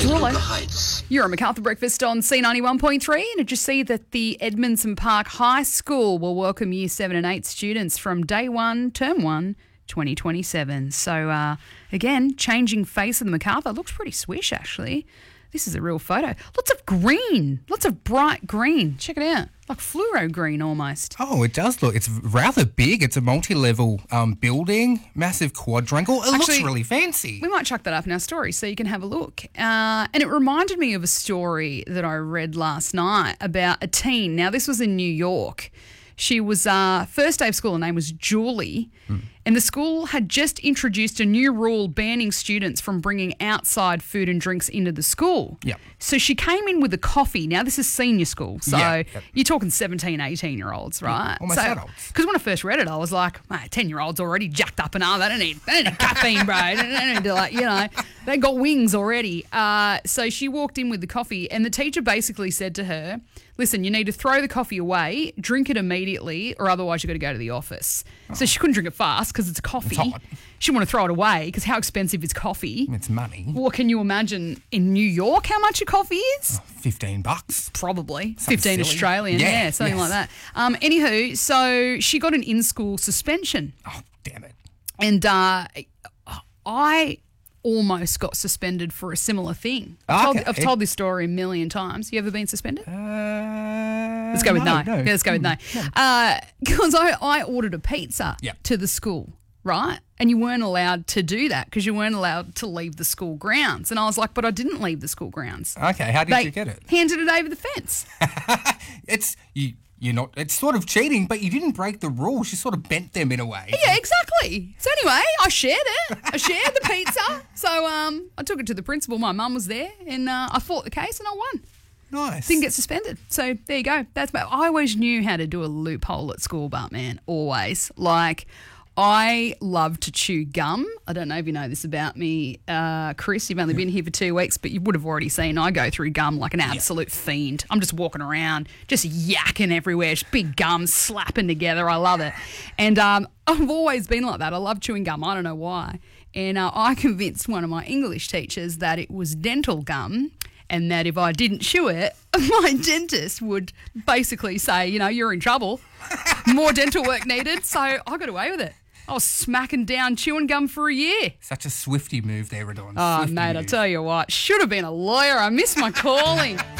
Hello. You're on Macarthur Breakfast on C91.3, and did you see that the Edmondson Park High School will welcome Year 7 and 8 students from day 1, term 1, 2027. So, again, changing face of the Macarthur. Looks pretty swish, actually. This is a real photo. Lots of green. Lots of bright green. Check it out. Like fluoro green almost. Oh, it does look. It's rather big. It's a multi-level building, massive quadrangle. It looks really fancy. We might chuck that up in our story so you can have a look. And it reminded me of a story that I read last night about a teen. Now, this was in New York. She was first day of school. Her name was Julie. And the school had just introduced a new rule banning students from bringing outside food and drinks into the school. Yep. So she came in with a coffee. Now, this is senior school. So you're talking 17, 18-year-olds, right? Yeah, almost adults. Because when I first read it, I was like, 10-year-olds already jacked up and all. They don't need caffeine, bro. They don't need to, like, you know, they got wings already. So she walked in with the coffee, and the teacher basically said to her, listen, you need to throw the coffee away, drink it immediately, or otherwise you've got to go to the office. So she couldn't drink it fast because it's coffee. It's hot. She didn't want to throw it away because how expensive is coffee? It's money. Well, can you imagine in New York how much a coffee is? $15. Probably. Something 15 silly. Australian, something like that. Anywho, so she got an in-school suspension. Oh, damn it. And I almost got suspended for a similar thing. I've told this story a million times. You ever been suspended? Let's go with no. Yeah, let's go with no. Because I ordered a pizza to the school, right? And you weren't allowed to do that because you weren't allowed to leave the school grounds. And I was like, but I didn't leave the school grounds. Okay, how did you get it? Handed it over the fence. You're not. It's sort of cheating, but you didn't break the rules. You sort of bent them in a way. Yeah, exactly. So anyway, I shared it. I shared the pizza. So I took it to the principal. My mum was there, and I fought the case, and I won. Nice. Didn't get suspended. So there you go. I always knew how to do a loophole at school, but man, always. Like, I love to chew gum. I don't know if you know this about me, Chris. You've only been here for 2 weeks, but you would have already seen I go through gum like an absolute fiend. I'm just walking around, just yakking everywhere, just big gum slapping together. I love it. And I've always been like that. I love chewing gum. I don't know why. And I convinced one of my English teachers that it was dental gum, and that if I didn't chew it, my dentist would basically say, you know, you're in trouble. More dental work needed. So I got away with it. I was smacking down chewing gum for a year. Such a swifty move there, Radon. Oh, mate, I tell you what, should have been a lawyer. I miss my calling.